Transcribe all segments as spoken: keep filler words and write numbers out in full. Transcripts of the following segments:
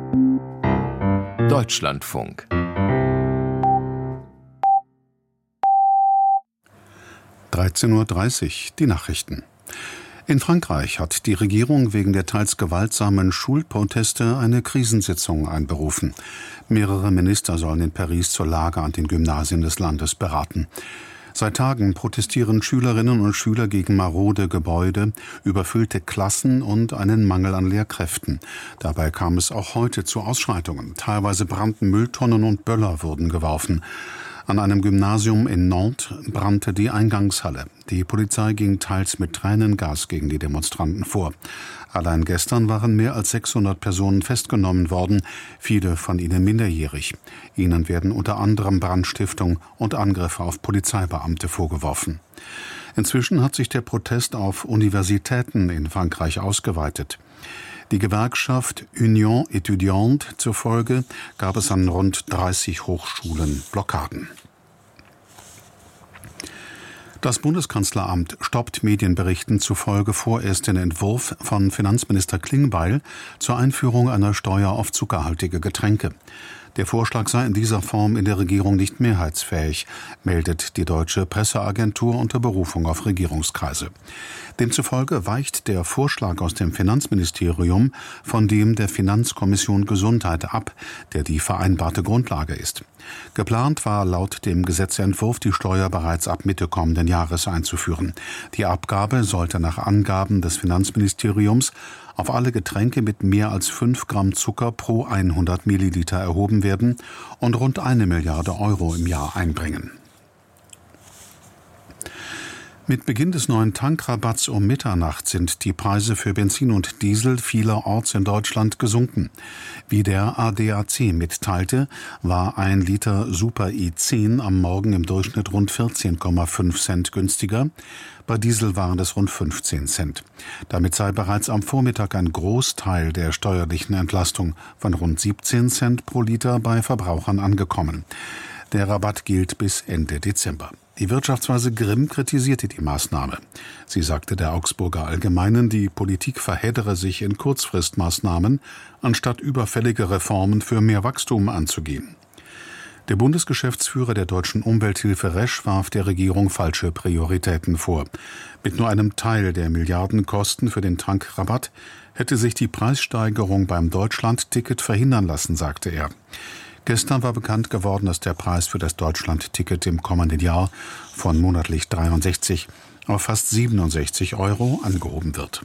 Deutschlandfunk. dreizehn Uhr dreißig, die Nachrichten. In Frankreich hat die Regierung wegen der teils gewaltsamen Schulproteste eine Krisensitzung einberufen. Mehrere Minister sollen in Paris zur Lage an den Gymnasien des Landes beraten. Seit Tagen protestieren Schülerinnen und Schüler gegen marode Gebäude, überfüllte Klassen und einen Mangel an Lehrkräften. Dabei kam es auch heute zu Ausschreitungen. Teilweise brannten Mülltonnen und Böller wurden geworfen. An einem Gymnasium in Nantes brannte die Eingangshalle. Die Polizei ging teils mit Tränengas gegen die Demonstranten vor. Allein gestern waren mehr als sechshundert Personen festgenommen worden, viele von ihnen minderjährig. Ihnen werden unter anderem Brandstiftung und Angriffe auf Polizeibeamte vorgeworfen. Inzwischen hat sich der Protest auf Universitäten in Frankreich ausgeweitet. Die Gewerkschaft Union Étudiante zufolge gab es an rund dreißig Hochschulen Blockaden. Das Bundeskanzleramt stoppt Medienberichten zufolge vorerst den Entwurf von Finanzminister Klingbeil zur Einführung einer Steuer auf zuckerhaltige Getränke. Der Vorschlag sei in dieser Form in der Regierung nicht mehrheitsfähig, meldet die Deutsche Presseagentur unter Berufung auf Regierungskreise. Demzufolge weicht der Vorschlag aus dem Finanzministerium von dem der Finanzkommission Gesundheit ab, der die vereinbarte Grundlage ist. Geplant war laut dem Gesetzentwurf, die Steuer bereits ab Mitte kommenden Jahres einzuführen. Die Abgabe sollte nach Angaben des Finanzministeriums auf alle Getränke mit mehr als fünf Gramm Zucker pro hundert Milliliter erhoben werden und rund eine Milliarde Euro im Jahr einbringen. Mit Beginn des neuen Tankrabatts um Mitternacht sind die Preise für Benzin und Diesel vielerorts in Deutschland gesunken. Wie der A D A C mitteilte, war ein Liter Super I zehn am Morgen im Durchschnitt rund vierzehn Komma fünf Cent günstiger. Bei Diesel waren es rund fünfzehn Cent. Damit sei bereits am Vormittag ein Großteil der steuerlichen Entlastung von rund siebzehn Cent pro Liter bei Verbrauchern angekommen. Der Rabatt gilt bis Ende Dezember. Die Wirtschaftsweise Grimm kritisierte die Maßnahme. Sie sagte der Augsburger Allgemeinen, die Politik verheddere sich in Kurzfristmaßnahmen, anstatt überfällige Reformen für mehr Wachstum anzugehen. Der Bundesgeschäftsführer der Deutschen Umwelthilfe Resch warf der Regierung falsche Prioritäten vor. Mit nur einem Teil der Milliardenkosten für den Tankrabatt hätte sich die Preissteigerung beim Deutschland-Ticket verhindern lassen, sagte er. Gestern war bekannt geworden, dass der Preis für das Deutschland-Ticket im kommenden Jahr von monatlich dreiundsechzig auf fast siebenundsechzig Euro angehoben wird.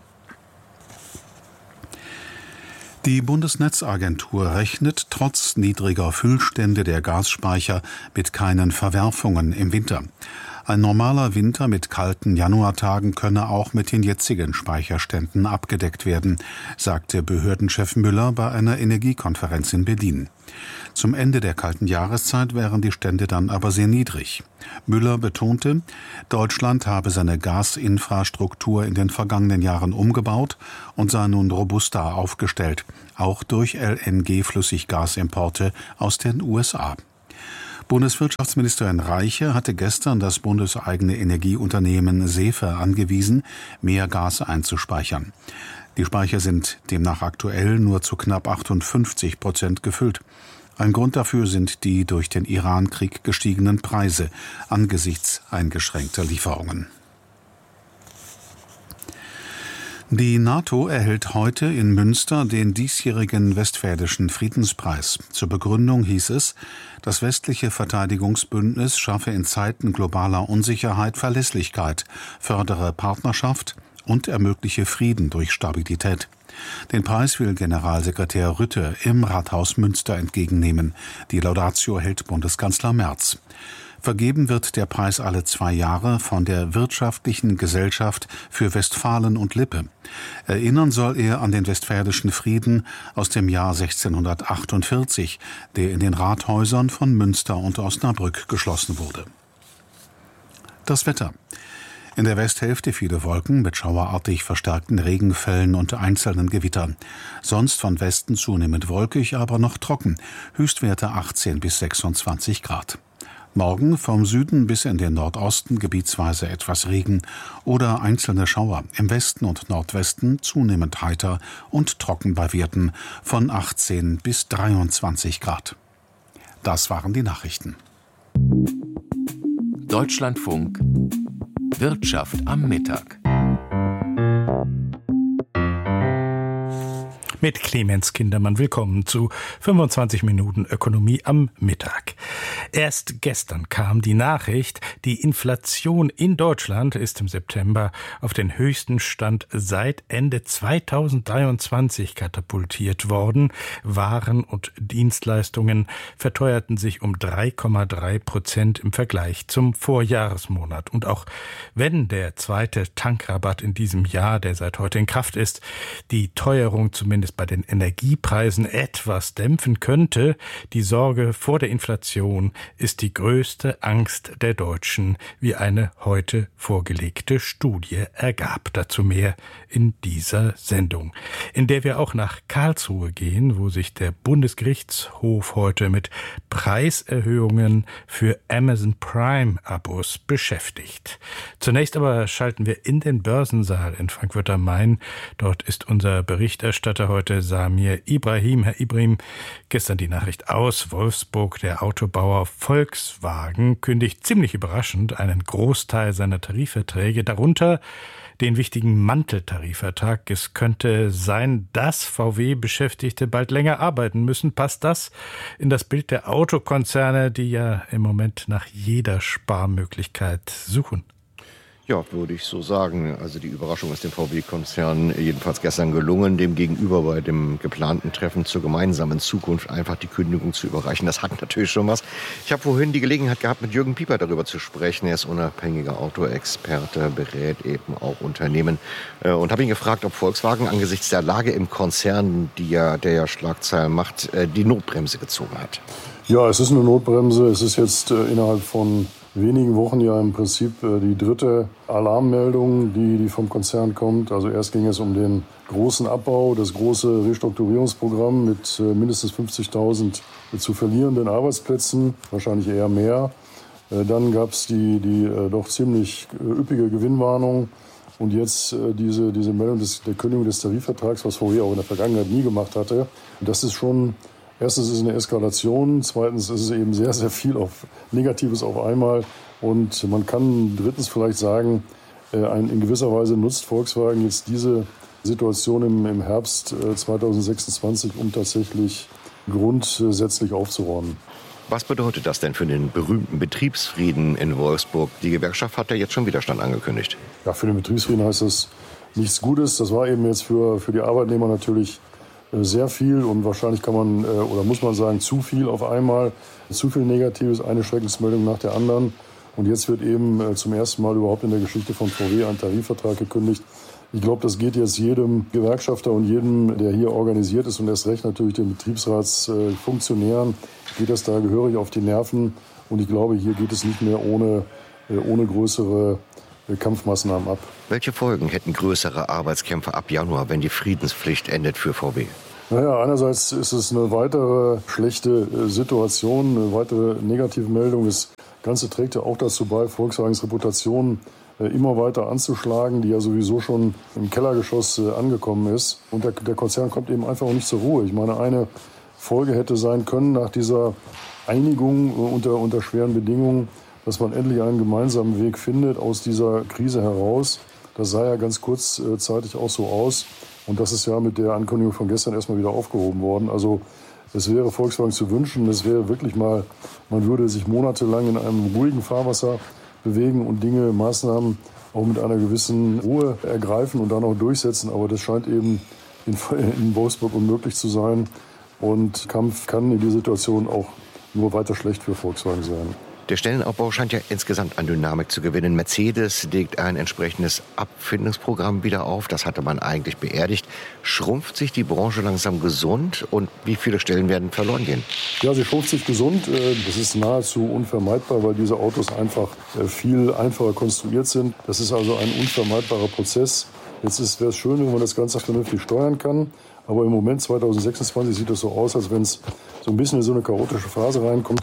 Die Bundesnetzagentur rechnet trotz niedriger Füllstände der Gasspeicher mit keinen Verwerfungen im Winter. Ein normaler Winter mit kalten Januartagen könne auch mit den jetzigen Speicherständen abgedeckt werden, sagte Behördenchef Müller bei einer Energiekonferenz in Berlin. Zum Ende der kalten Jahreszeit wären die Stände dann aber sehr niedrig. Müller betonte, Deutschland habe seine Gasinfrastruktur in den vergangenen Jahren umgebaut und sei nun robuster aufgestellt, auch durch L N G-Flüssiggasimporte aus den U S A. Bundeswirtschaftsministerin Reiche hatte gestern das bundeseigene Energieunternehmen SEFE angewiesen, mehr Gas einzuspeichern. Die Speicher sind demnach aktuell nur zu knapp achtundfünfzig Prozent gefüllt. Ein Grund dafür sind die durch den Iran-Krieg gestiegenen Preise angesichts eingeschränkter Lieferungen. Die NATO erhält heute in Münster den diesjährigen Westfälischen Friedenspreis. Zur Begründung hieß es, das westliche Verteidigungsbündnis schaffe in Zeiten globaler Unsicherheit Verlässlichkeit, fördere Partnerschaft und ermögliche Frieden durch Stabilität. Den Preis will Generalsekretär Rutte im Rathaus Münster entgegennehmen. Die Laudatio hält Bundeskanzler Merz. Vergeben wird der Preis alle zwei Jahre von der Wirtschaftlichen Gesellschaft für Westfalen und Lippe. Erinnern soll er an den Westfälischen Frieden aus dem Jahr sechzehnhundertachtundvierzig, der in den Rathäusern von Münster und Osnabrück geschlossen wurde. Das Wetter. In der Westhälfte viele Wolken mit schauerartig verstärkten Regenfällen und einzelnen Gewittern. Sonst von Westen zunehmend wolkig, aber noch trocken. Höchstwerte achtzehn bis sechsundzwanzig Grad. Morgen vom Süden bis in den Nordosten gebietsweise etwas Regen oder einzelne Schauer. Im Westen und Nordwesten zunehmend heiter und trocken bei Werten von achtzehn bis dreiundzwanzig Grad. Das waren die Nachrichten. Deutschlandfunk Wirtschaft am Mittag. Mit Clemens Kindermann. Willkommen zu fünfundzwanzig Minuten Ökonomie am Mittag. Erst gestern kam die Nachricht, die Inflation in Deutschland ist im September auf den höchsten Stand seit Ende zweitausenddreiundzwanzig katapultiert worden. Waren und Dienstleistungen verteuerten sich um drei Komma drei Prozent im Vergleich zum Vorjahresmonat. Und auch wenn der zweite Tankrabatt in diesem Jahr, der seit heute in Kraft ist, die Teuerung zumindest bei den Energiepreisen etwas dämpfen könnte, die Sorge vor der Inflation ist die größte Angst der Deutschen, wie eine heute vorgelegte Studie ergab. Dazu mehr in dieser Sendung, in der wir auch nach Karlsruhe gehen, wo sich der Bundesgerichtshof heute mit Preiserhöhungen für Amazon Prime-Abos beschäftigt. Zunächst aber schalten wir in den Börsensaal in Frankfurt am Main. Dort ist unser Berichterstatter heute Samir Ibrahim. Herr Ibrahim, gestern die Nachricht aus Wolfsburg. Der Autobauer Volkswagen kündigt ziemlich überraschend einen Großteil seiner Tarifverträge, darunter den wichtigen Manteltarifvertrag. Es könnte sein, dass V W-Beschäftigte bald länger arbeiten müssen. Passt das in das Bild der Autokonzerne, die ja im Moment nach jeder Sparmöglichkeit suchen? Ja, würde ich so sagen. Also die Überraschung ist dem V W-Konzern jedenfalls gestern gelungen, dem Gegenüber bei dem geplanten Treffen zur gemeinsamen Zukunft einfach die Kündigung zu überreichen. Das hat natürlich schon was. Ich habe vorhin die Gelegenheit gehabt, mit Jürgen Pieper darüber zu sprechen. Er ist unabhängiger Autoexperte, berät eben auch Unternehmen und habe ihn gefragt, ob Volkswagen angesichts der Lage im Konzern, die ja, der ja Schlagzeilen macht, die Notbremse gezogen hat. Ja, es ist eine Notbremse. Es ist jetzt äh, innerhalb von wenigen Wochen ja im Prinzip äh, die dritte Alarmmeldung, die, die vom Konzern kommt. Also erst ging es um den großen Abbau, das große Restrukturierungsprogramm mit äh, mindestens fünfzigtausend äh, zu verlierenden Arbeitsplätzen, wahrscheinlich eher mehr. Äh, dann gab es die, die äh, doch ziemlich äh, üppige Gewinnwarnung. Und jetzt äh, diese, diese Meldung des, der Kündigung des Tarifvertrags, was V W auch in der Vergangenheit nie gemacht hatte. Das ist schon... Erstens ist es eine Eskalation, zweitens ist es eben sehr, sehr viel auf Negatives auf einmal. Und man kann drittens vielleicht sagen, in gewisser Weise nutzt Volkswagen jetzt diese Situation im, im Herbst zweitausendsechsundzwanzig, um tatsächlich grundsätzlich aufzuräumen. Was bedeutet das denn für den berühmten Betriebsfrieden in Wolfsburg? Die Gewerkschaft hat ja jetzt schon Widerstand angekündigt. Ja, für den Betriebsfrieden heißt das nichts Gutes. Das war eben jetzt für, für die Arbeitnehmer natürlich sehr viel und wahrscheinlich kann man oder muss man sagen, zu viel auf einmal, zu viel Negatives, eine Schreckensmeldung nach der anderen. Und jetzt wird eben zum ersten Mal überhaupt in der Geschichte von V W ein Tarifvertrag gekündigt. Ich glaube, das geht jetzt jedem Gewerkschafter und jedem, der hier organisiert ist und erst recht natürlich den Betriebsratsfunktionären, geht das da gehörig auf die Nerven. Und ich glaube, hier geht es nicht mehr ohne, ohne größere Kampfmaßnahmen ab. Welche Folgen hätten größere Arbeitskämpfe ab Januar, wenn die Friedenspflicht endet für V W? Naja, einerseits ist es eine weitere schlechte Situation, eine weitere negative Meldung. Das Ganze trägt ja auch dazu bei, Volkswagens Reputation immer weiter anzuschlagen, die ja sowieso schon im Kellergeschoss angekommen ist. Und der, der Konzern kommt eben einfach auch nicht zur Ruhe. Ich meine, eine Folge hätte sein können nach dieser Einigung unter, unter schweren Bedingungen, dass man endlich einen gemeinsamen Weg findet aus dieser Krise heraus. Das sah ja ganz kurzzeitig auch so aus. Und das ist ja mit der Ankündigung von gestern erstmal wieder aufgehoben worden. Also es wäre Volkswagen zu wünschen, es wäre wirklich mal, man würde sich monatelang in einem ruhigen Fahrwasser bewegen und Dinge, Maßnahmen auch mit einer gewissen Ruhe ergreifen und dann auch durchsetzen. Aber das scheint eben in, in Wolfsburg unmöglich zu sein. Und Kampf kann in dieser Situation auch nur weiter schlecht für Volkswagen sein. Der Stellenabbau scheint ja insgesamt an Dynamik zu gewinnen. Mercedes legt ein entsprechendes Abfindungsprogramm wieder auf. Das hatte man eigentlich beerdigt. Schrumpft sich die Branche langsam gesund und wie viele Stellen werden verloren gehen? Ja, sie schrumpft sich gesund. Das ist nahezu unvermeidbar, weil diese Autos einfach viel einfacher konstruiert sind. Das ist also ein unvermeidbarer Prozess. Jetzt wäre es schön, wenn man das Ganze vernünftig steuern kann. Aber im Moment, zweitausendsechsundzwanzig, sieht es so aus, als wenn es so ein bisschen in so eine chaotische Phase reinkommt.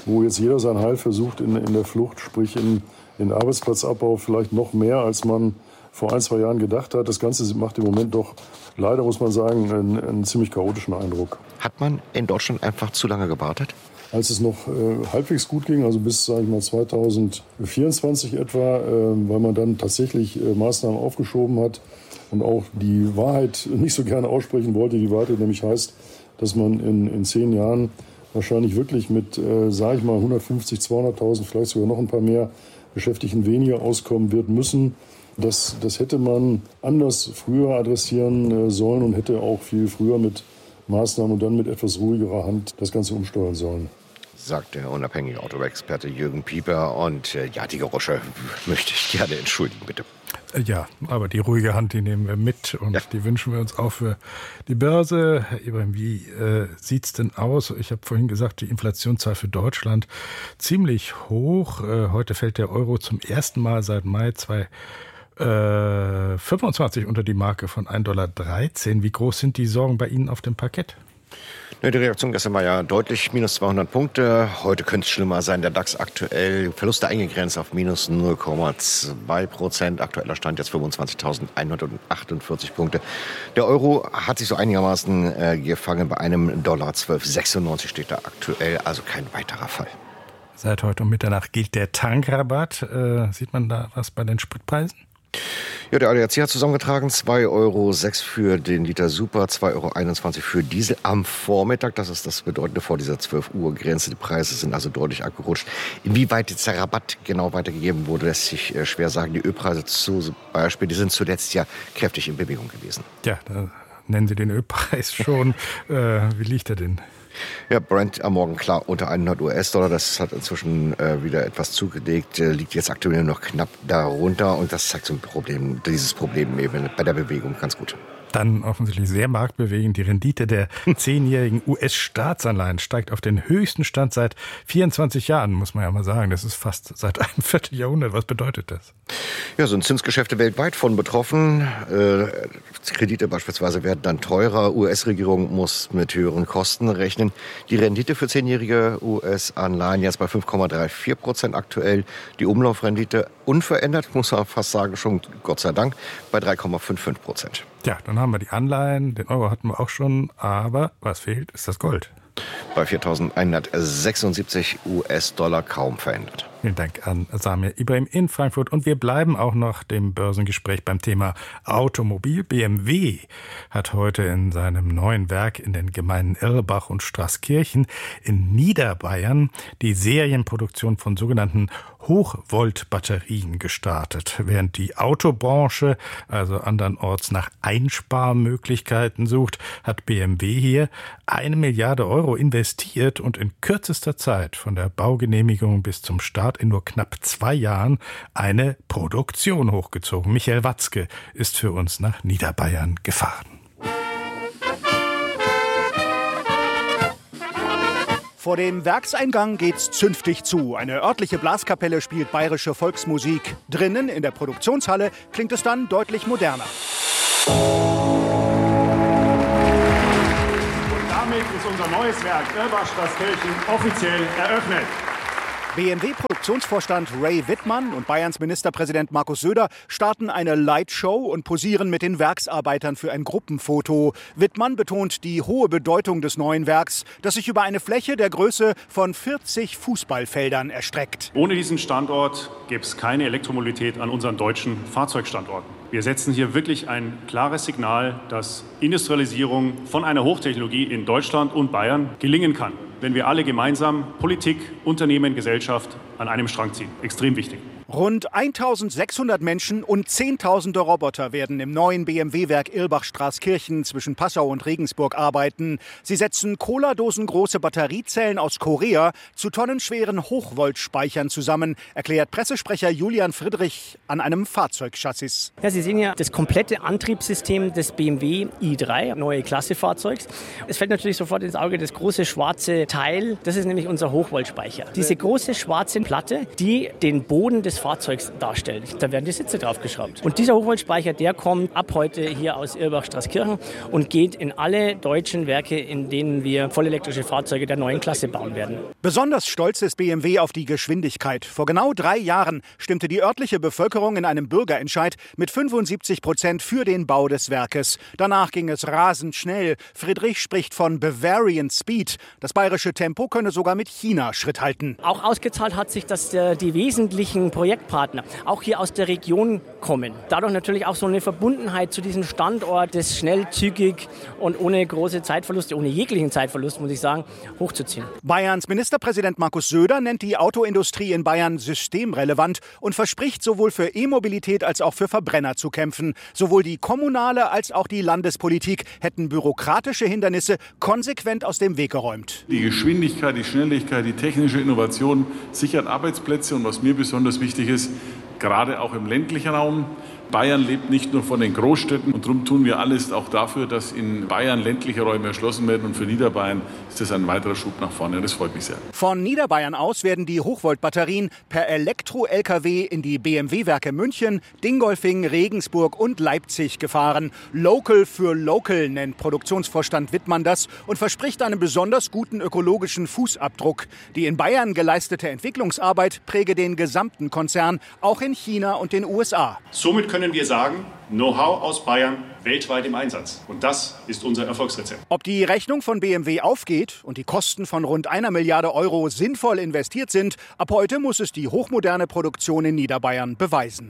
wo jetzt jeder sein Heil versucht in, in der Flucht, sprich in, in Arbeitsplatzabbau vielleicht noch mehr, als man vor ein, zwei Jahren gedacht hat. Das Ganze macht im Moment doch, leider muss man sagen, einen, einen ziemlich chaotischen Eindruck. Hat man in Deutschland einfach zu lange gewartet? Als es noch äh, halbwegs gut ging, also bis, sage ich mal, zweitausendvierundzwanzig etwa, äh, weil man dann tatsächlich äh, Maßnahmen aufgeschoben hat und auch die Wahrheit nicht so gerne aussprechen wollte. Die Wahrheit nämlich heißt, dass man in, in zehn Jahren wahrscheinlich wirklich mit, äh, sage ich mal, hundertfünfzig, zweihunderttausend, vielleicht sogar noch ein paar mehr Beschäftigten weniger auskommen wird müssen. Das, das hätte man anders früher adressieren sollen und hätte auch viel früher mit Maßnahmen und dann mit etwas ruhigerer Hand das Ganze umsteuern sollen. Sagt der unabhängige Autoexperte Jürgen Pieper. Und äh, ja, die Geräusche möchte ich gerne entschuldigen, bitte. Ja, aber die ruhige Hand, die nehmen wir mit und ja. die wünschen wir uns auch für die Börse. Herr Ibrahim, wie äh, sieht's denn aus? Ich habe vorhin gesagt, die Inflationszahl für Deutschland ziemlich hoch. Äh, heute fällt der Euro zum ersten Mal seit Mai zweitausendfünfundzwanzig unter die Marke von ein Komma dreizehn Dollar. Wie groß sind die Sorgen bei Ihnen auf dem Parkett? Die Reaktion gestern war ja deutlich, minus zweihundert Punkte. Heute könnte es schlimmer sein. Der DAX aktuell Verluste eingegrenzt auf minus null Komma zwei Prozent. Aktueller Stand jetzt fünfundzwanzigtausendeinhundertachtundvierzig Punkte. Der Euro hat sich so einigermaßen äh, gefangen. Bei einem Dollar zwölf Komma sechsundneunzig steht da aktuell, also kein weiterer Fall. Seit heute um Mitternacht gilt der Tankrabatt. Äh, sieht man da was bei den Spritpreisen? Ja, der A D A C hat zusammengetragen, zwei Euro sechs für den Liter Super, zwei Euro einundzwanzig für Diesel am Vormittag. Das ist das Bedeutende vor dieser zwölf Uhr Grenze. Die Preise sind also deutlich abgerutscht. Inwieweit jetzt der Rabatt genau weitergegeben wurde, lässt sich äh, schwer sagen. Die Ölpreise zum Beispiel, die sind zuletzt ja kräftig in Bewegung gewesen. Ja, da nennen Sie den Ölpreis schon. äh, wie liegt er denn? Ja, Brent am Morgen klar unter hundert US-Dollar. Das hat inzwischen äh, wieder etwas zugelegt, äh, liegt jetzt aktuell noch knapp darunter. Und das zeigt so ein Problem, dieses Problem eben bei der Bewegung ganz gut. Dann offensichtlich sehr marktbewegend. Die Rendite der zehnjährigen U S-Staatsanleihen steigt auf den höchsten Stand seit vierundzwanzig Jahren, muss man ja mal sagen. Das ist fast seit einem Vierteljahrhundert. Was bedeutet das? Ja, sind Zinsgeschäfte weltweit von betroffen. Äh, Kredite beispielsweise werden dann teurer. U S-Regierung muss mit höheren Kosten rechnen. Die Rendite für zehnjährige U S-Anleihen jetzt bei fünf Komma vierunddreißig Prozent aktuell. Die Umlaufrendite unverändert, muss man fast sagen, schon Gott sei Dank, bei drei Komma fünfundfünfzig Prozent. Ja, dann haben wir die Anleihen, den Euro hatten wir auch schon, aber was fehlt, ist das Gold. Bei viertausendeinhundertsechsundsiebzig US-Dollar kaum verändert. Vielen Dank an Samir Ibrahim in Frankfurt. Und wir bleiben auch noch dem Börsengespräch beim Thema Automobil. B M W hat heute in seinem neuen Werk in den Gemeinden Irlbach und Straßkirchen in Niederbayern die Serienproduktion von sogenannten Hochvolt-Batterien gestartet. Während die Autobranche also andernorts nach Einsparmöglichkeiten sucht, hat B M W hier eine Milliarde Euro investiert und in kürzester Zeit von der Baugenehmigung bis zum Start in nur knapp zwei Jahren eine Produktion hochgezogen. Michael Watzke ist für uns nach Niederbayern gefahren. Vor dem Werkseingang geht's zünftig zu. Eine örtliche Blaskapelle spielt bayerische Volksmusik. Drinnen in der Produktionshalle klingt es dann deutlich moderner. Und damit ist unser neues Werk Irlbach-Straßkirchen offiziell eröffnet. B M W-Produktionsvorstand Ray Wittmann und Bayerns Ministerpräsident Markus Söder starten eine Lightshow und posieren mit den Werksarbeitern für ein Gruppenfoto. Wittmann betont die hohe Bedeutung des neuen Werks, das sich über eine Fläche der Größe von vierzig Fußballfeldern erstreckt. Ohne diesen Standort gäbe es keine Elektromobilität an unseren deutschen Fahrzeugstandorten. Wir setzen hier wirklich ein klares Signal, dass Industrialisierung von einer Hochtechnologie in Deutschland und Bayern gelingen kann, wenn wir alle gemeinsam Politik, Unternehmen, Gesellschaft an einem Strang ziehen. Extrem wichtig. Rund eintausendsechshundert Menschen und zehntausende Roboter werden im neuen B M W-Werk Irlbach-Straßkirchen zwischen Passau und Regensburg arbeiten. Sie setzen Cola-Dosen-große Batteriezellen aus Korea zu tonnenschweren Hochvoltspeichern zusammen, erklärt Pressesprecher Julian Friedrich an einem Fahrzeugchassis. Ja, Sie sehen ja das komplette Antriebssystem des B M W i drei, neue Klasse-Fahrzeugs. Es fällt natürlich sofort ins Auge das große schwarze Teil. Das ist nämlich unser Hochvoltspeicher. Diese große schwarze Platte, die den Boden des des Fahrzeugs darstellt. Da werden die Sitze draufgeschraubt. Und dieser Hochvoltspeicher, der kommt ab heute hier aus Irlbach-Straßkirchen und geht in alle deutschen Werke, in denen wir vollelektrische Fahrzeuge der neuen Klasse bauen werden. Besonders stolz ist B M W auf die Geschwindigkeit. Vor genau drei Jahren stimmte die örtliche Bevölkerung in einem Bürgerentscheid mit fünfundsiebzig Prozent für den Bau des Werkes. Danach ging es rasend schnell. Friedrich spricht von Bavarian Speed. Das bayerische Tempo könne sogar mit China Schritt halten. Auch ausgezahlt hat sich, dass die wesentlichen Projektpartner auch hier aus der Region kommen. Dadurch natürlich auch so eine Verbundenheit zu diesem Standort, das schnell, zügig und ohne große Zeitverluste, ohne jeglichen Zeitverlust, muss ich sagen, hochzuziehen. Bayerns Ministerpräsident Markus Söder nennt die Autoindustrie in Bayern systemrelevant und verspricht, sowohl für E-Mobilität als auch für Verbrenner zu kämpfen. Sowohl die kommunale als auch die Landespolitik hätten bürokratische Hindernisse konsequent aus dem Weg geräumt. Die Geschwindigkeit, die Schnelligkeit, die technische Innovation sichert Arbeitsplätze und was mir besonders wichtig ist, gerade auch im ländlichen Raum. Bayern lebt nicht nur von den Großstädten und darum tun wir alles auch dafür, dass in Bayern ländliche Räume erschlossen werden und für Niederbayern ist das ein weiterer Schub nach vorne. Das freut mich sehr. Von Niederbayern aus werden die Hochvoltbatterien per Elektro-L K W in die B M W-Werke München, Dingolfing, Regensburg und Leipzig gefahren. Local für Local nennt Produktionsvorstand Wittmann das und verspricht einen besonders guten ökologischen Fußabdruck. Die in Bayern geleistete Entwicklungsarbeit präge den gesamten Konzern, auch in China und den U S A. Somit können wir sagen, Know-how aus Bayern weltweit im Einsatz. Und das ist unser Erfolgsrezept. Ob die Rechnung von B M W aufgeht und die Kosten von rund einer Milliarde Euro sinnvoll investiert sind, ab heute muss es die hochmoderne Produktion in Niederbayern beweisen.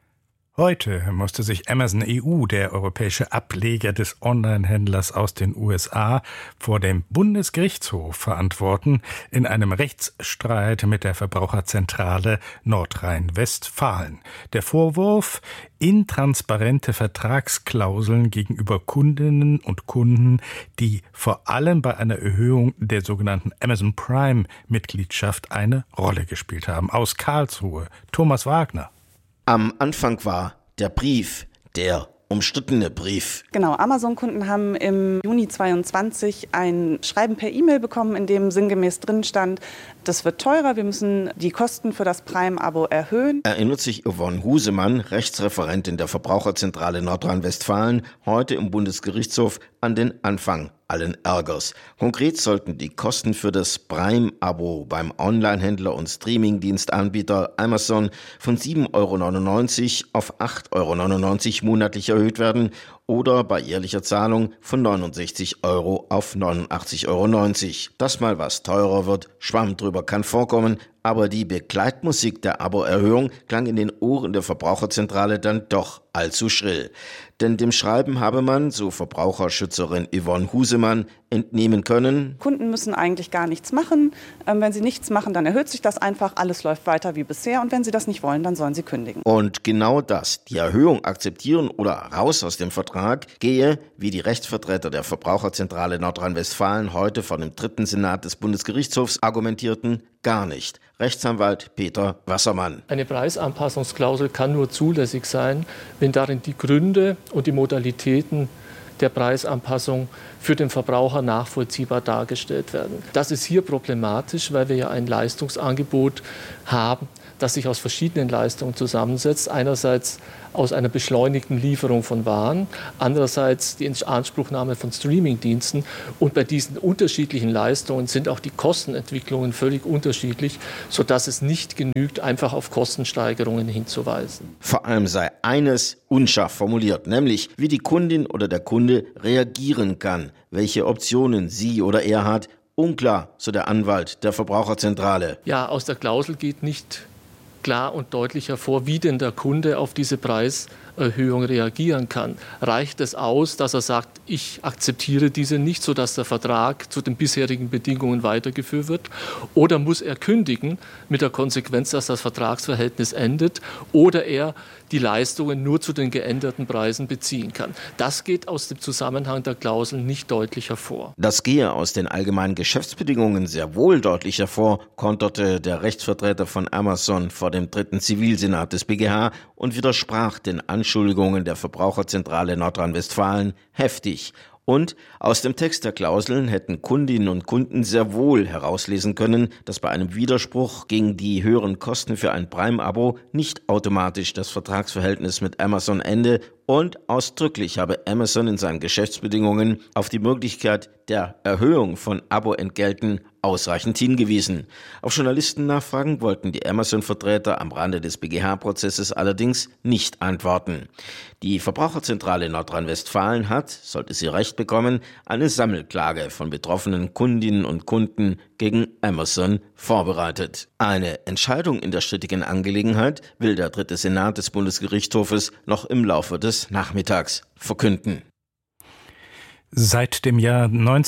Heute musste sich Amazon E U, der europäische Ableger des Online-Händlers aus den U S A, vor dem Bundesgerichtshof verantworten in einem Rechtsstreit mit der Verbraucherzentrale Nordrhein-Westfalen. Der Vorwurf: intransparente Vertragsklauseln gegenüber Kundinnen und Kunden, die vor allem bei einer Erhöhung der sogenannten Amazon Prime-Mitgliedschaft eine Rolle gespielt haben. Aus Karlsruhe, Thomas Wagner. Am Anfang war der Brief, der umstrittene Brief. Genau, Amazon-Kunden haben im Juni zweiundzwanzig ein Schreiben per E-Mail bekommen, in dem sinngemäß drin stand, das wird teurer, wir müssen die Kosten für das Prime-Abo erhöhen. Erinnert sich Yvonne Husemann, Rechtsreferentin der Verbraucherzentrale Nordrhein-Westfalen, heute im Bundesgerichtshof an den Anfang allen Ärgers. Konkret sollten die Kosten für das Prime-Abo beim Online-Händler und Streamingdienstanbieter Amazon von sieben Euro neunundneunzig auf acht Euro neunundneunzig monatlich erhöht werden oder bei jährlicher Zahlung von neunundsechzig Euro auf neunundachtzig Euro neunzig. Dass mal was teurer wird, Schwamm drüber, kann vorkommen, aber die Begleitmusik der Abo-Erhöhung klang in den Ohren der Verbraucherzentrale dann doch allzu schrill. Denn dem Schreiben habe man, so Verbraucherschützerin Yvonne Husemann, entnehmen können: Kunden müssen eigentlich gar nichts machen. Ähm, wenn sie nichts machen, dann erhöht sich das einfach. Alles läuft weiter wie bisher. Und wenn sie das nicht wollen, dann sollen sie kündigen. Und genau das, die Erhöhung akzeptieren oder raus aus dem Vertrag, gehe, wie die Rechtsvertreter der Verbraucherzentrale Nordrhein-Westfalen heute vor dem dritten Senat des Bundesgerichtshofs argumentierten, gar nicht. Rechtsanwalt Peter Wassermann. Eine Preisanpassungsklausel kann nur zulässig sein, wenn darin die Gründe und die Modalitäten der Preisanpassung für den Verbraucher nachvollziehbar dargestellt werden. Das ist hier problematisch, weil wir ja ein Leistungsangebot haben, das sich aus verschiedenen Leistungen zusammensetzt. Einerseits aus einer beschleunigten Lieferung von Waren, andererseits die Inanspruchnahme von Streamingdiensten. Und bei diesen unterschiedlichen Leistungen sind auch die Kostenentwicklungen völlig unterschiedlich, sodass es nicht genügt, einfach auf Kostensteigerungen hinzuweisen. Vor allem sei eines unscharf formuliert, nämlich wie die Kundin oder der Kunde reagieren kann, welche Optionen sie oder er hat. Unklar, so der Anwalt der Verbraucherzentrale. Ja, aus der Klausel geht nicht klar und deutlich hervor, wie denn der Kunde auf diese Preiserhöhung reagieren kann. Reicht es aus, dass er sagt, ich akzeptiere diese nicht, sodass der Vertrag zu den bisherigen Bedingungen weitergeführt wird? Oder muss er kündigen mit der Konsequenz, dass das Vertragsverhältnis endet oder er die Leistungen nur zu den geänderten Preisen beziehen kann? Das geht aus dem Zusammenhang der Klausel nicht deutlich hervor. Das gehe aus den allgemeinen Geschäftsbedingungen sehr wohl deutlich hervor, konterte der Rechtsvertreter von Amazon vor dem dritten Zivilsenat des B G H und widersprach den Anschuldigungen der Verbraucherzentrale Nordrhein-Westfalen heftig. Und aus dem Text der Klauseln hätten Kundinnen und Kunden sehr wohl herauslesen können, dass bei einem Widerspruch gegen die höheren Kosten für ein Prime-Abo nicht automatisch das Vertragsverhältnis mit Amazon ende, und ausdrücklich habe Amazon in seinen Geschäftsbedingungen auf die Möglichkeit der Erhöhung von Abo-Entgelten ausreichend hingewiesen. Auf Journalistennachfragen wollten die Amazon-Vertreter am Rande des B G H-Prozesses allerdings nicht antworten. Die Verbraucherzentrale Nordrhein-Westfalen hat, sollte sie Recht bekommen, eine Sammelklage von betroffenen Kundinnen und Kunden gegen Amazon vorbereitet. Eine Entscheidung in der strittigen Angelegenheit will der dritte Senat des Bundesgerichtshofes noch im Laufe des Nachmittags verkünden. Seit dem Jahr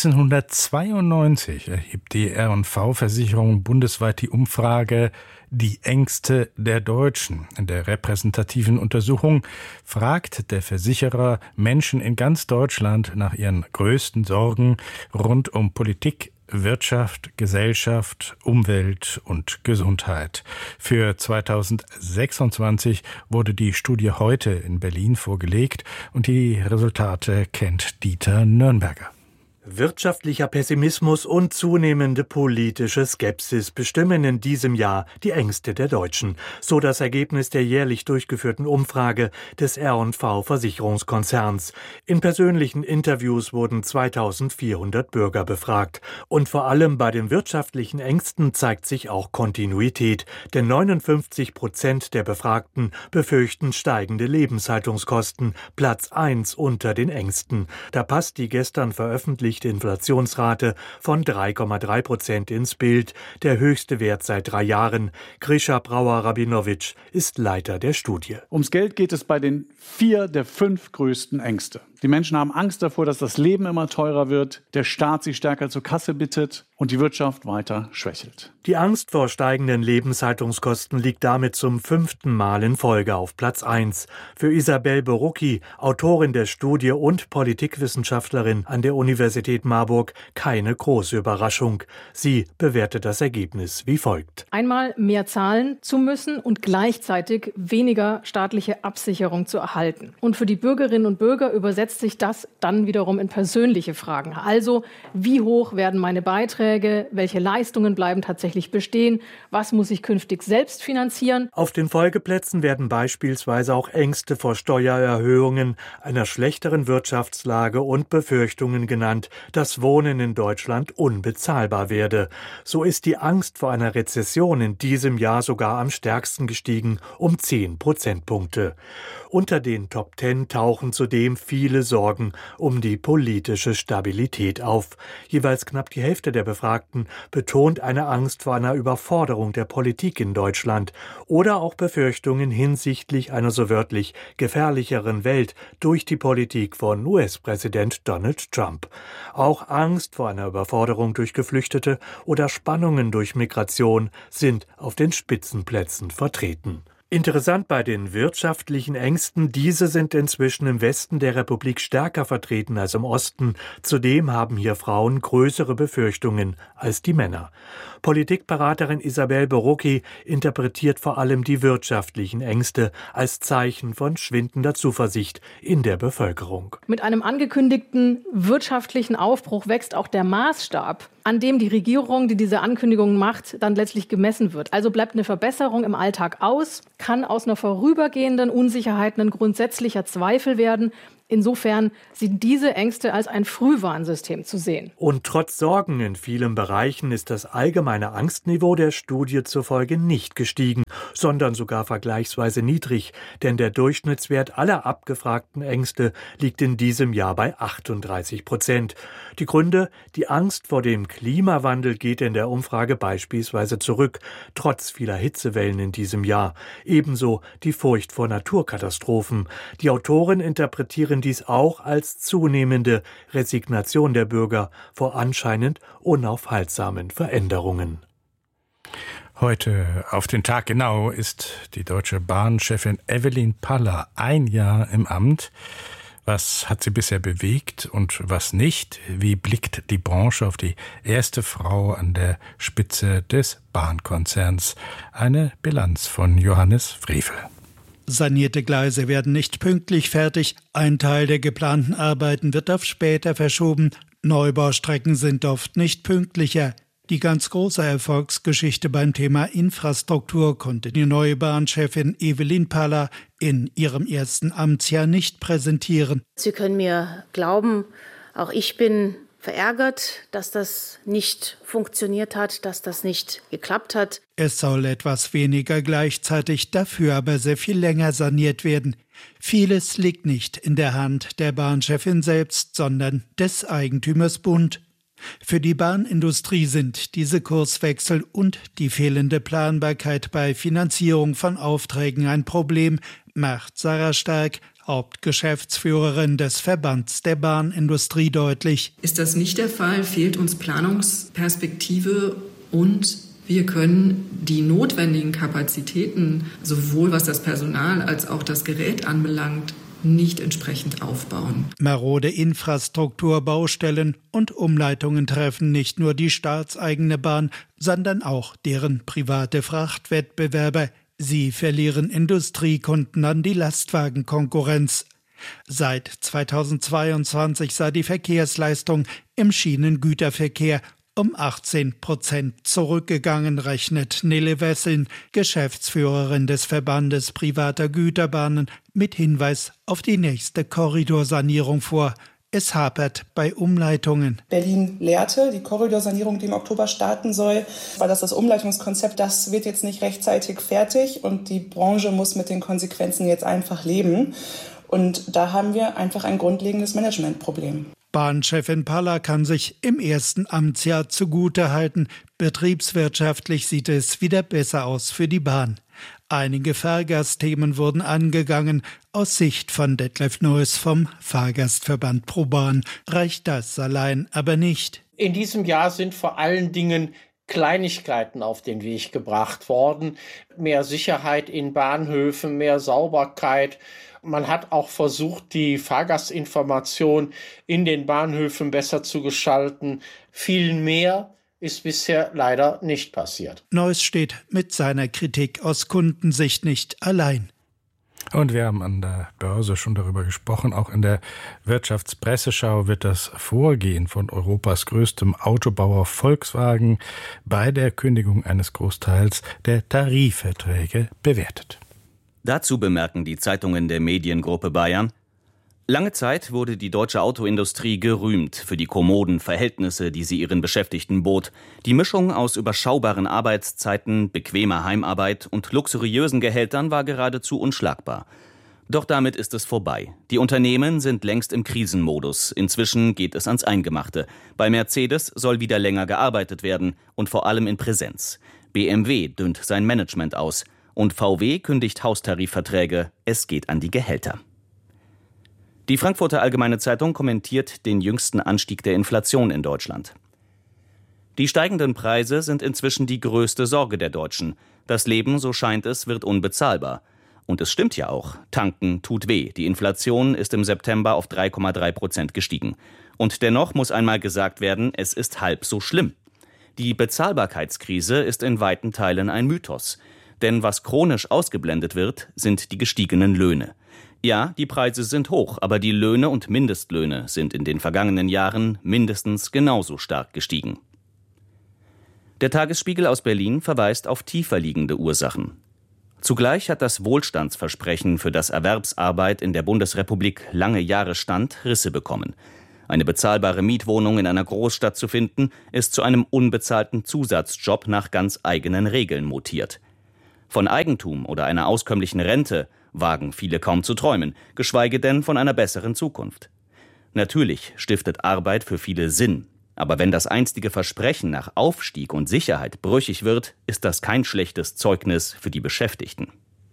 neunzehnhundertzweiundneunzig erhebt die R und V-Versicherung bundesweit die Umfrage Die Ängste der Deutschen. In der repräsentativen Untersuchung fragt der Versicherer Menschen in ganz Deutschland nach ihren größten Sorgen rund um Politik, Wirtschaft, Gesellschaft, Umwelt und Gesundheit. Für zweitausendsechsundzwanzig wurde die Studie heute in Berlin vorgelegt und die Resultate kennt Dieter Nürnberger. Wirtschaftlicher Pessimismus und zunehmende politische Skepsis bestimmen in diesem Jahr die Ängste der Deutschen. So das Ergebnis der jährlich durchgeführten Umfrage des R und V-Versicherungskonzerns. In persönlichen Interviews wurden zweitausendvierhundert Bürger befragt. Und vor allem bei den wirtschaftlichen Ängsten zeigt sich auch Kontinuität. Denn neunundfünfzig Prozent der Befragten befürchten steigende Lebenshaltungskosten. Platz eins unter den Ängsten. Da passt die gestern veröffentlichte Inflationsrate von drei Komma drei Prozent ins Bild, der höchste Wert seit drei Jahren. Grisha Brauer-Rabinowitsch ist Leiter der Studie. Ums Geld geht es bei den vier der fünf größten Ängste. Die Menschen haben Angst davor, dass das Leben immer teurer wird, der Staat sie stärker zur Kasse bittet und die Wirtschaft weiter schwächelt. Die Angst vor steigenden Lebenshaltungskosten liegt damit zum fünften Mal in Folge auf Platz eins. Für Isabel Borucki, Autorin der Studie und Politikwissenschaftlerin an der Universität Marburg, keine große Überraschung. Sie bewertet das Ergebnis wie folgt. Einmal mehr zahlen zu müssen und gleichzeitig weniger staatliche Absicherung zu erhalten. Und für die Bürgerinnen und Bürger übersetzt sich das dann wiederum in persönliche Fragen. Also, wie hoch werden meine Beiträge? Welche Leistungen bleiben tatsächlich bestehen? Was muss ich künftig selbst finanzieren? Auf den Folgeplätzen werden beispielsweise auch Ängste vor Steuererhöhungen, einer schlechteren Wirtschaftslage und Befürchtungen genannt, dass Wohnen in Deutschland unbezahlbar werde. So ist die Angst vor einer Rezession in diesem Jahr sogar am stärksten gestiegen, um zehn Prozentpunkte. Unter den Top Ten tauchen zudem viele Sorgen um die politische Stabilität auf. Jeweils knapp die Hälfte der Befragten betont eine Angst vor einer Überforderung der Politik in Deutschland oder auch Befürchtungen hinsichtlich einer so wörtlich gefährlicheren Welt durch die Politik von U S-Präsident Donald Trump. Auch Angst vor einer Überforderung durch Geflüchtete oder Spannungen durch Migration sind auf den Spitzenplätzen vertreten. Interessant bei den wirtschaftlichen Ängsten, diese sind inzwischen im Westen der Republik stärker vertreten als im Osten. Zudem haben hier Frauen größere Befürchtungen als die Männer. Politikberaterin Isabel Borucki interpretiert vor allem die wirtschaftlichen Ängste als Zeichen von schwindender Zuversicht in der Bevölkerung. Mit einem angekündigten wirtschaftlichen Aufbruch wächst auch der Maßstab, an dem die Regierung, die diese Ankündigungen macht, dann letztlich gemessen wird. Also bleibt eine Verbesserung im Alltag aus, kann aus einer vorübergehenden Unsicherheit ein grundsätzlicher Zweifel werden. Insofern sind diese Ängste als ein Frühwarnsystem zu sehen. Und trotz Sorgen in vielen Bereichen ist das allgemeine Angstniveau der Studie zufolge nicht gestiegen, sondern sogar vergleichsweise niedrig, denn der Durchschnittswert aller abgefragten Ängste liegt in diesem Jahr bei achtunddreißig Prozent. Die Gründe: die Angst vor dem Klimawandel geht in der Umfrage beispielsweise zurück, trotz vieler Hitzewellen in diesem Jahr. Ebenso die Furcht vor Naturkatastrophen. Die Autoren interpretieren dies auch als zunehmende Resignation der Bürger vor anscheinend unaufhaltsamen Veränderungen. Heute auf den Tag genau ist die Deutsche Bahn-Chefin Evelyn Paller ein Jahr im Amt. Was hat sie bisher bewegt und was nicht? Wie blickt die Branche auf die erste Frau an der Spitze des Bahnkonzerns? Eine Bilanz von Johannes Frevel. Sanierte Gleise werden nicht pünktlich fertig, ein Teil der geplanten Arbeiten wird auf später verschoben, Neubaustrecken sind oft nicht pünktlicher. Die ganz große Erfolgsgeschichte beim Thema Infrastruktur konnte die neue Bahnchefin Evelyn Paller in ihrem ersten Amtsjahr nicht präsentieren. Sie können mir glauben, auch ich bin verärgert, dass das nicht funktioniert hat, dass das nicht geklappt hat. Es soll etwas weniger gleichzeitig, dafür aber sehr viel länger saniert werden. Vieles liegt nicht in der Hand der Bahnchefin selbst, sondern des Eigentümers Bund. Für die Bahnindustrie sind diese Kurswechsel und die fehlende Planbarkeit bei Finanzierung von Aufträgen ein Problem, macht Sarah Stark, Hauptgeschäftsführerin des Verbands der Bahnindustrie, deutlich. Ist das nicht der Fall, fehlt uns Planungsperspektive und wir können die notwendigen Kapazitäten, sowohl was das Personal als auch das Gerät anbelangt, nicht entsprechend aufbauen. Marode Infrastruktur, Baustellen und Umleitungen treffen nicht nur die staatseigene Bahn, sondern auch deren private Frachtwettbewerber. Sie verlieren Industriekunden an die Lastwagenkonkurrenz. Seit zweitausendzweiundzwanzig sei die Verkehrsleistung im Schienengüterverkehr um achtzehn Prozent zurückgegangen, rechnet Nele Wesseln, Geschäftsführerin des Verbandes privater Güterbahnen, mit Hinweis auf die nächste Korridorsanierung vor. Es hapert bei Umleitungen. Berlin-Lehrte, die Korridorsanierung, die im Oktober starten soll, weil das das Umleitungskonzept, das wird jetzt nicht rechtzeitig fertig und die Branche muss mit den Konsequenzen jetzt einfach leben. Und da haben wir einfach ein grundlegendes Managementproblem. Bahnchefin Paller kann sich im ersten Amtsjahr zugutehalten. Betriebswirtschaftlich sieht es wieder besser aus für die Bahn. Einige Fahrgastthemen wurden angegangen. Aus Sicht von Detlef Neuss vom Fahrgastverband ProBahn reicht das allein aber nicht. In diesem Jahr sind vor allen Dingen Kleinigkeiten auf den Weg gebracht worden. Mehr Sicherheit in Bahnhöfen, mehr Sauberkeit. Man hat auch versucht, die Fahrgastinformation in den Bahnhöfen besser zu gestalten. Viel mehr ist bisher leider nicht passiert. Neuss steht mit seiner Kritik aus Kundensicht nicht allein. Und wir haben an der Börse schon darüber gesprochen. Auch in der Wirtschaftspresseschau wird das Vorgehen von Europas größtem Autobauer Volkswagen bei der Kündigung eines Großteils der Tarifverträge bewertet. Dazu bemerken die Zeitungen der Mediengruppe Bayern: Lange Zeit wurde die deutsche Autoindustrie gerühmt für die kommoden Verhältnisse, die sie ihren Beschäftigten bot. Die Mischung aus überschaubaren Arbeitszeiten, bequemer Heimarbeit und luxuriösen Gehältern war geradezu unschlagbar. Doch damit ist es vorbei. Die Unternehmen sind längst im Krisenmodus. Inzwischen geht es ans Eingemachte. Bei Mercedes soll wieder länger gearbeitet werden und vor allem in Präsenz. B M W dünnt sein Management aus. Und V W kündigt Haustarifverträge, es geht an die Gehälter. Die Frankfurter Allgemeine Zeitung kommentiert den jüngsten Anstieg der Inflation in Deutschland. Die steigenden Preise sind inzwischen die größte Sorge der Deutschen. Das Leben, so scheint es, wird unbezahlbar. Und es stimmt ja auch, tanken tut weh. Die Inflation ist im September auf drei Komma drei Prozent gestiegen. Und dennoch muss einmal gesagt werden, es ist halb so schlimm. Die Bezahlbarkeitskrise ist in weiten Teilen ein Mythos. Denn was chronisch ausgeblendet wird, sind die gestiegenen Löhne. Ja, die Preise sind hoch, aber die Löhne und Mindestlöhne sind in den vergangenen Jahren mindestens genauso stark gestiegen. Der Tagesspiegel aus Berlin verweist auf tiefer liegende Ursachen. Zugleich hat das Wohlstandsversprechen, für das Erwerbsarbeit in der Bundesrepublik lange Jahre stand, Risse bekommen. Eine bezahlbare Mietwohnung in einer Großstadt zu finden, ist zu einem unbezahlten Zusatzjob nach ganz eigenen Regeln mutiert. Von Eigentum oder einer auskömmlichen Rente wagen viele kaum zu träumen, geschweige denn von einer besseren Zukunft. Natürlich stiftet Arbeit für viele Sinn, aber wenn das einstige Versprechen nach Aufstieg und Sicherheit brüchig wird, ist das kein schlechtes Zeugnis für die Beschäftigten.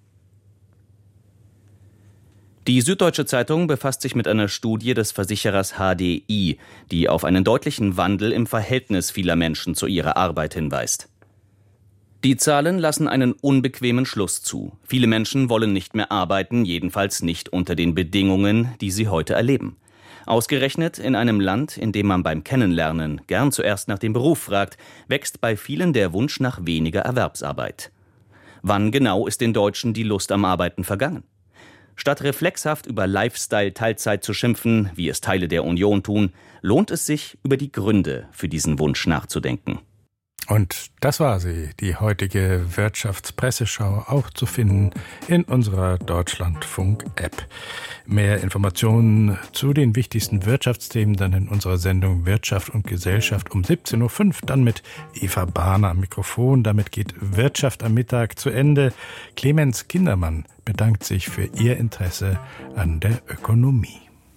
Die Süddeutsche Zeitung befasst sich mit einer Studie des Versicherers H D I, die auf einen deutlichen Wandel im Verhältnis vieler Menschen zu ihrer Arbeit hinweist. Die Zahlen lassen einen unbequemen Schluss zu. Viele Menschen wollen nicht mehr arbeiten, jedenfalls nicht unter den Bedingungen, die sie heute erleben. Ausgerechnet in einem Land, in dem man beim Kennenlernen gern zuerst nach dem Beruf fragt, wächst bei vielen der Wunsch nach weniger Erwerbsarbeit. Wann genau ist den Deutschen die Lust am Arbeiten vergangen? Statt reflexhaft über Lifestyle-Teilzeit zu schimpfen, wie es Teile der Union tun, lohnt es sich, über die Gründe für diesen Wunsch nachzudenken. Und das war sie, die heutige Wirtschaftspresseschau, auch zu finden in unserer Deutschlandfunk-App. Mehr Informationen zu den wichtigsten Wirtschaftsthemen dann in unserer Sendung Wirtschaft und Gesellschaft um siebzehn Uhr fünf, dann mit Eva Bahner am Mikrofon. Damit geht Wirtschaft am Mittag zu Ende. Clemens Kindermann bedankt sich für Ihr Interesse an der Ökonomie.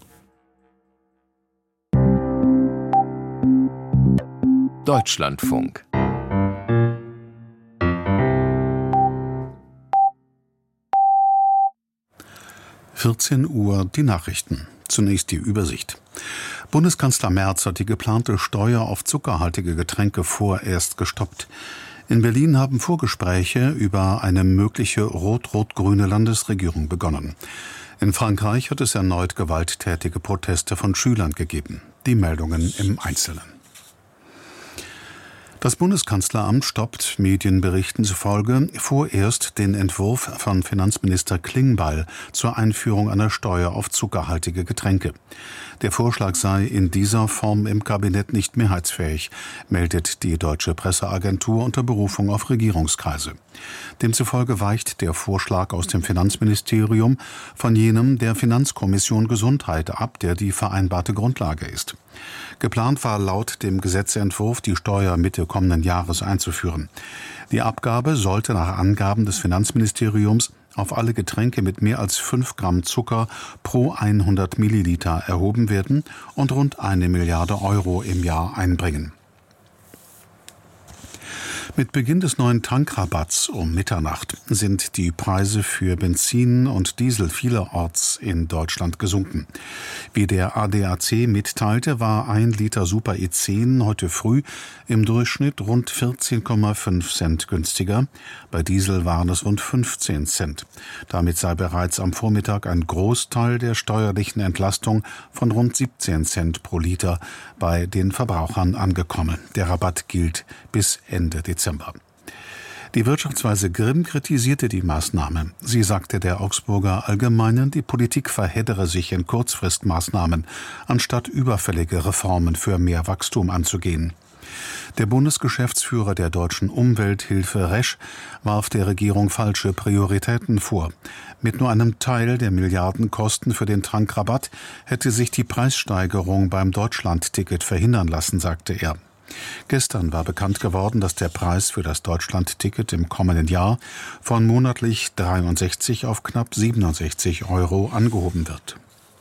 Deutschlandfunk. vierzehn Uhr die Nachrichten. Zunächst die Übersicht. Bundeskanzler Merz hat die geplante Steuer auf zuckerhaltige Getränke vorerst gestoppt. In Berlin haben Vorgespräche über eine mögliche rot-rot-grüne Landesregierung begonnen. In Frankreich hat es erneut gewalttätige Proteste von Schülern gegeben. Die Meldungen im Einzelnen. Das Bundeskanzleramt stoppt Medienberichten zufolge vorerst den Entwurf von Finanzminister Klingbeil zur Einführung einer Steuer auf zuckerhaltige Getränke. Der Vorschlag sei in dieser Form im Kabinett nicht mehrheitsfähig, meldet die Deutsche Presseagentur unter Berufung auf Regierungskreise. Demzufolge weicht der Vorschlag aus dem Finanzministerium von jenem der Finanzkommission Gesundheit ab, der die vereinbarte Grundlage ist. Geplant war laut dem Gesetzentwurf, die Steuer Mitte kommenden Jahres einzuführen. Die Abgabe sollte nach Angaben des Finanzministeriums auf alle Getränke mit mehr als fünf Gramm Zucker pro hundert Milliliter erhoben werden und rund eine Milliarde Euro im Jahr einbringen. Mit Beginn des neuen Tankrabatts um Mitternacht sind die Preise für Benzin und Diesel vielerorts in Deutschland gesunken. Wie der A D A C mitteilte, war ein Liter Super E zehn heute früh im Durchschnitt rund vierzehn Komma fünf Cent günstiger. Bei Diesel waren es rund fünfzehn Cent. Damit sei bereits am Vormittag ein Großteil der steuerlichen Entlastung von rund siebzehn Cent pro Liter bei den Verbrauchern angekommen. Der Rabatt gilt bis Ende Dezember. Die Wirtschaftsweise Grimm kritisierte die Maßnahme. Sie sagte der Augsburger Allgemeinen, die Politik verheddere sich in Kurzfristmaßnahmen, anstatt überfällige Reformen für mehr Wachstum anzugehen. Der Bundesgeschäftsführer der Deutschen Umwelthilfe Resch warf der Regierung falsche Prioritäten vor. Mit nur einem Teil der Milliardenkosten für den Tankrabatt hätte sich die Preissteigerung beim Deutschlandticket verhindern lassen, sagte er. Gestern war bekannt geworden, dass der Preis für das Deutschlandticket im kommenden Jahr von monatlich dreiundsechzig auf knapp siebenundsechzig Euro angehoben wird.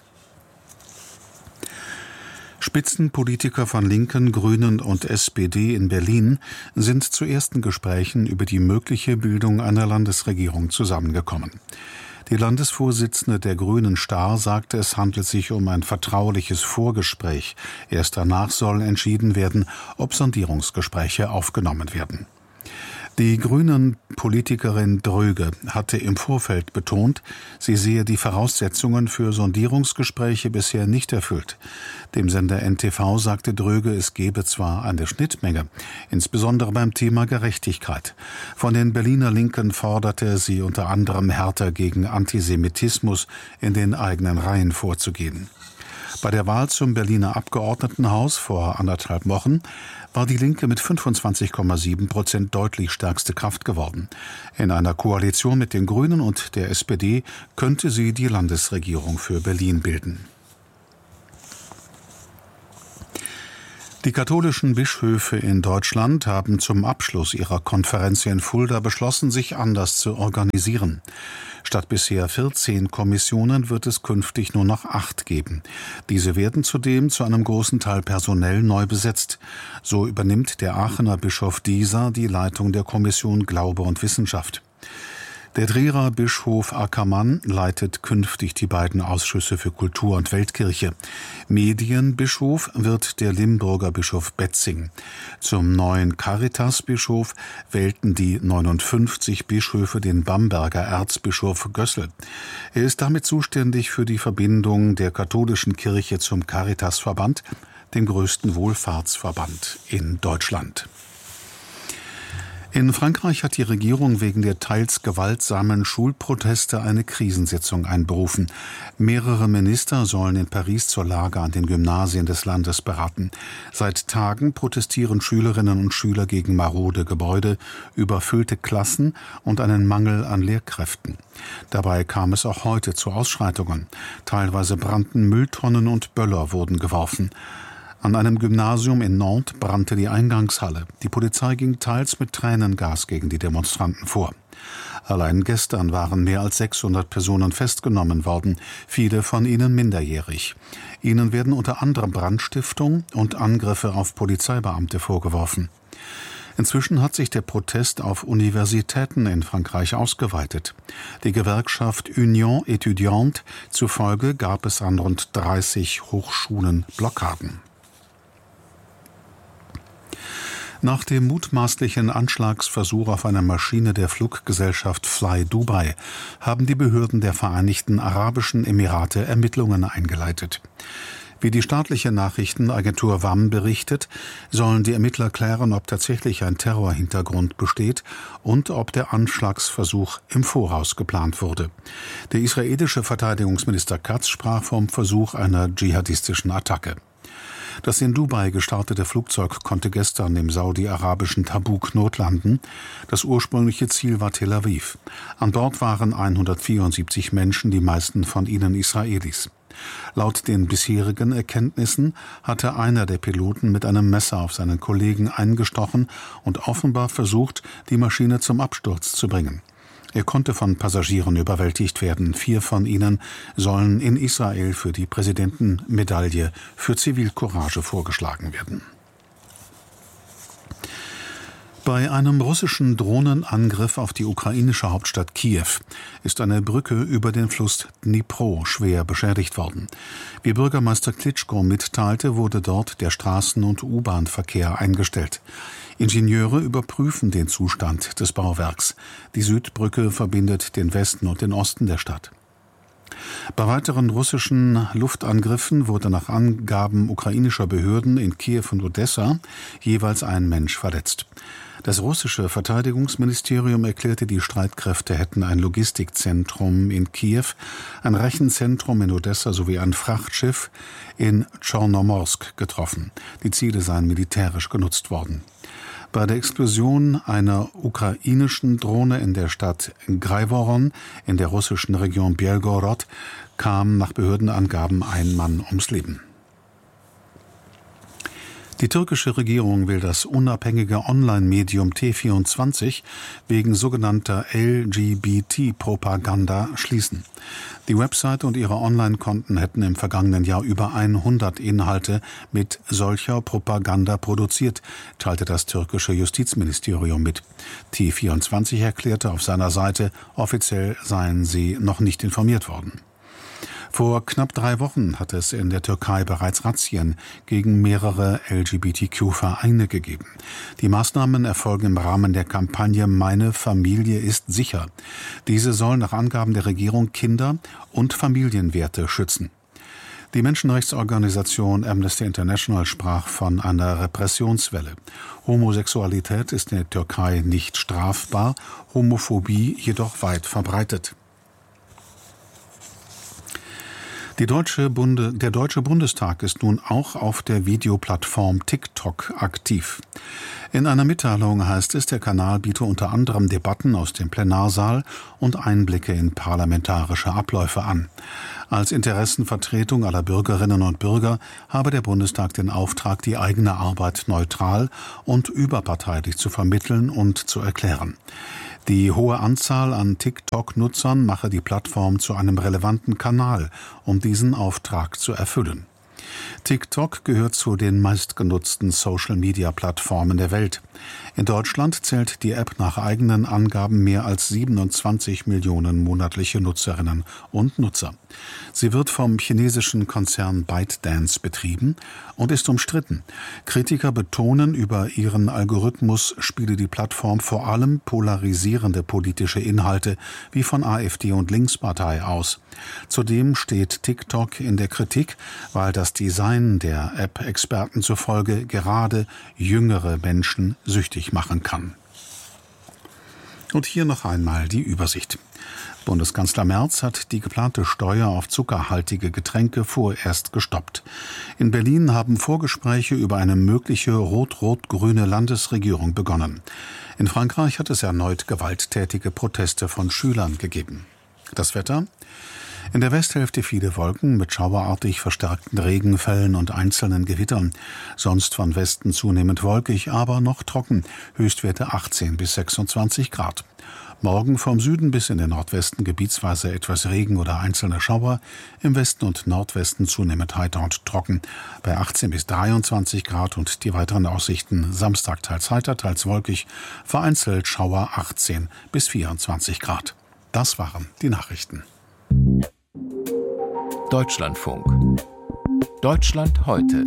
Spitzenpolitiker von Linken, Grünen und S P D in Berlin sind zu ersten Gesprächen über die mögliche Bildung einer Landesregierung zusammengekommen. Die Landesvorsitzende der Grünen Stahr sagte, es handelt sich um ein vertrauliches Vorgespräch. Erst danach soll entschieden werden, ob Sondierungsgespräche aufgenommen werden. Die Grünen-Politikerin Dröge hatte im Vorfeld betont, sie sehe die Voraussetzungen für Sondierungsgespräche bisher nicht erfüllt. Dem Sender N T V sagte Dröge, es gebe zwar eine Schnittmenge, insbesondere beim Thema Gerechtigkeit. Von den Berliner Linken forderte sie unter anderem härter gegen Antisemitismus in den eigenen Reihen vorzugehen. Bei der Wahl zum Berliner Abgeordnetenhaus vor anderthalb Wochen war die Linke mit fünfundzwanzig Komma sieben Prozent deutlich stärkste Kraft geworden. In einer Koalition mit den Grünen und der S P D könnte sie die Landesregierung für Berlin bilden. Die katholischen Bischöfe in Deutschland haben zum Abschluss ihrer Konferenz in Fulda beschlossen, sich anders zu organisieren. Statt bisher vierzehn Kommissionen wird es künftig nur noch acht geben. Diese werden zudem zu einem großen Teil personell neu besetzt. So übernimmt der Aachener Bischof Dieser die Leitung der Kommission Glaube und Wissenschaft. Der Trierer Bischof Ackermann leitet künftig die beiden Ausschüsse für Kultur und Weltkirche. Medienbischof wird der Limburger Bischof Betzing. Zum neuen Caritas-Bischof wählten die neunundfünfzig Bischöfe den Bamberger Erzbischof Gössel. Er ist damit zuständig für die Verbindung der katholischen Kirche zum Caritasverband, dem größten Wohlfahrtsverband in Deutschland. In Frankreich hat die Regierung wegen der teils gewaltsamen Schulproteste eine Krisensitzung einberufen. Mehrere Minister sollen in Paris zur Lage an den Gymnasien des Landes beraten. Seit Tagen protestieren Schülerinnen und Schüler gegen marode Gebäude, überfüllte Klassen und einen Mangel an Lehrkräften. Dabei kam es auch heute zu Ausschreitungen. Teilweise brannten Mülltonnen und Böller wurden geworfen. An einem Gymnasium in Nantes brannte die Eingangshalle. Die Polizei ging teils mit Tränengas gegen die Demonstranten vor. Allein gestern waren mehr als sechshundert Personen festgenommen worden, viele von ihnen minderjährig. Ihnen werden unter anderem Brandstiftung und Angriffe auf Polizeibeamte vorgeworfen. Inzwischen hat sich der Protest auf Universitäten in Frankreich ausgeweitet. Die Gewerkschaft Union Étudiante zufolge gab es an rund dreißig Hochschulen Blockaden. Nach dem mutmaßlichen Anschlagsversuch auf eine Maschine der Fluggesellschaft Fly Dubai haben die Behörden der Vereinigten Arabischen Emirate Ermittlungen eingeleitet. Wie die staatliche Nachrichtenagentur W A M berichtet, sollen die Ermittler klären, ob tatsächlich ein Terrorhintergrund besteht und ob der Anschlagsversuch im Voraus geplant wurde. Der israelische Verteidigungsminister Katz sprach vom Versuch einer dschihadistischen Attacke. Das in Dubai gestartete Flugzeug konnte gestern im saudi-arabischen Tabuk notlanden. Das ursprüngliche Ziel war Tel Aviv. An Bord waren hundertvierundsiebzig Menschen, die meisten von ihnen Israelis. Laut den bisherigen Erkenntnissen hatte einer der Piloten mit einem Messer auf seinen Kollegen eingestochen und offenbar versucht, die Maschine zum Absturz zu bringen. Er konnte von Passagieren überwältigt werden. Vier von ihnen sollen in Israel für die Präsidentenmedaille für Zivilcourage vorgeschlagen werden. Bei einem russischen Drohnenangriff auf die ukrainische Hauptstadt Kiew ist eine Brücke über den Fluss Dnipro schwer beschädigt worden. Wie Bürgermeister Klitschko mitteilte, wurde dort der Straßen- und U-Bahn-Verkehr eingestellt. Ingenieure überprüfen den Zustand des Bauwerks. Die Südbrücke verbindet den Westen und den Osten der Stadt. Bei weiteren russischen Luftangriffen wurde nach Angaben ukrainischer Behörden in Kiew und Odessa jeweils ein Mensch verletzt. Das russische Verteidigungsministerium erklärte, die Streitkräfte hätten ein Logistikzentrum in Kiew, ein Rechenzentrum in Odessa sowie ein Frachtschiff in Tschornomorsk getroffen. Die Ziele seien militärisch genutzt worden. Bei der Explosion einer ukrainischen Drohne in der Stadt Graivoron in der russischen Region Belgorod kam nach Behördenangaben ein Mann ums Leben. Die türkische Regierung will das unabhängige Online-Medium T vierundzwanzig wegen sogenannter L G B T-Propaganda schließen. Die Website und ihre Online-Konten hätten im vergangenen Jahr über hundert Inhalte mit solcher Propaganda produziert, teilte das türkische Justizministerium mit. T vierundzwanzig erklärte auf seiner Seite, offiziell seien sie noch nicht informiert worden. Vor knapp drei Wochen hat es in der Türkei bereits Razzien gegen mehrere L G B T Q-Vereine gegeben. Die Maßnahmen erfolgen im Rahmen der Kampagne Meine Familie ist sicher. Diese soll nach Angaben der Regierung Kinder- und Familienwerte schützen. Die Menschenrechtsorganisation Amnesty International sprach von einer Repressionswelle. Homosexualität ist in der Türkei nicht strafbar, Homophobie jedoch weit verbreitet. Die Deutsche Bunde, der Deutsche Bundestag ist nun auch auf der Videoplattform TikTok aktiv. In einer Mitteilung heißt es, der Kanal biete unter anderem Debatten aus dem Plenarsaal und Einblicke in parlamentarische Abläufe an. Als Interessenvertretung aller Bürgerinnen und Bürger habe der Bundestag den Auftrag, die eigene Arbeit neutral und überparteilich zu vermitteln und zu erklären. Die hohe Anzahl an TikTok-Nutzern mache die Plattform zu einem relevanten Kanal, um diesen Auftrag zu erfüllen. TikTok gehört zu den meistgenutzten Social-Media-Plattformen der Welt. In Deutschland zählt die App nach eigenen Angaben mehr als siebenundzwanzig Millionen monatliche Nutzerinnen und Nutzer. Sie wird vom chinesischen Konzern ByteDance betrieben und ist umstritten. Kritiker betonen, über ihren Algorithmus spiele die Plattform vor allem polarisierende politische Inhalte wie von AfD und Linkspartei aus. Zudem steht TikTok in der Kritik, weil das Design der App Experten zufolge gerade jüngere Menschen süchtig machen kann. Und hier noch einmal die Übersicht. Bundeskanzler Merz hat die geplante Steuer auf zuckerhaltige Getränke vorerst gestoppt. In Berlin haben Vorgespräche über eine mögliche rot-rot-grüne Landesregierung begonnen. In Frankreich hat es erneut gewalttätige Proteste von Schülern gegeben. Das Wetter? In der Westhälfte viele Wolken mit schauerartig verstärkten Regenfällen und einzelnen Gewittern. Sonst von Westen zunehmend wolkig, aber noch trocken. Höchstwerte achtzehn bis sechsundzwanzig Grad. Morgen vom Süden bis in den Nordwesten gebietsweise etwas Regen oder einzelne Schauer. Im Westen und Nordwesten zunehmend heiter und trocken. Bei achtzehn bis dreiundzwanzig Grad und die weiteren Aussichten Samstag teils heiter, teils wolkig. Vereinzelt Schauer achtzehn bis vierundzwanzig Grad. Das waren die Nachrichten. Deutschlandfunk. Deutschland heute.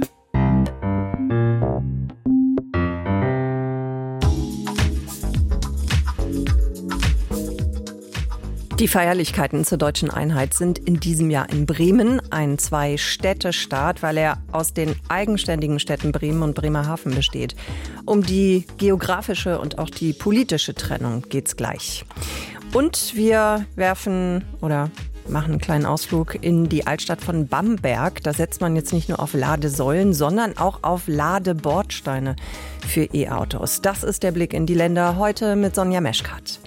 Die Feierlichkeiten zur deutschen Einheit sind in diesem Jahr in Bremen ein Zwei-Städte-Staat, weil er aus den eigenständigen Städten Bremen und Bremerhaven besteht. Um die geografische und auch die politische Trennung geht's gleich. Und wir werfen oder machen einen kleinen Ausflug in die Altstadt von Bamberg. Da setzt man jetzt nicht nur auf Ladesäulen, sondern auch auf Ladebordsteine für E-Autos. Das ist der Blick in die Länder heute mit Sonja Meschkat.